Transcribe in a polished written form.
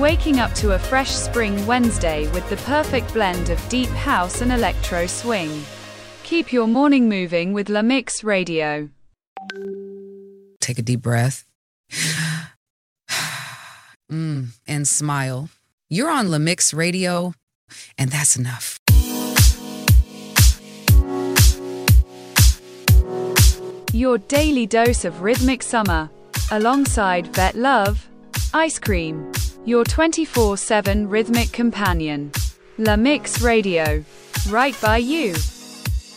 Waking up to a fresh spring Wednesday with the perfect blend of deep house and electro swing. Keep your morning moving with La Mix Radio. Take a deep breath. And smile. You're on La Mix Radio, and that's enough. Your daily dose of rhythmic summer, alongside Vet Love, Ice Cream, your 24/7 rhythmic companion. La Mix Radio, right by you.